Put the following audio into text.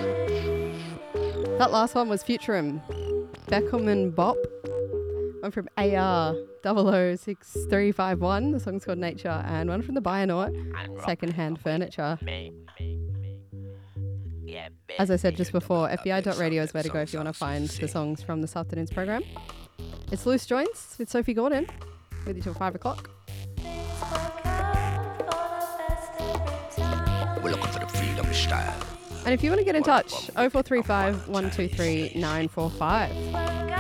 That last one was Futurum, Beckham and Bop. One from AR 006351. The song's called Nature. And one from the Bionaut, Secondhand Furniture. As I said just before, FBI.radio is where to go if you want to find the songs from this afternoon's program. It's Loose Joints with Sophie Gordon, with you till 5 o'clock. We're looking for the freedom style. And if you want to get in touch, 0435 123 945.